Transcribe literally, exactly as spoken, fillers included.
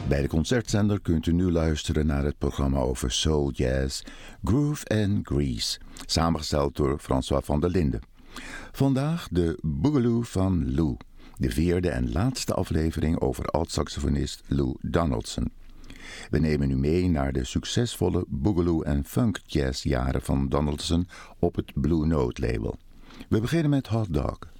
Bij de Concertzender kunt u nu luisteren naar het programma over soul jazz, Groove and Grease, samengesteld door François van der Linden. Vandaag de Boogaloo van Lou, de vierde en laatste aflevering over oud-saxofonist Lou Donaldson. We nemen u mee naar de succesvolle boogaloo en funk jazz jaren van Donaldson op het Blue Note label. We beginnen met Hot Dog.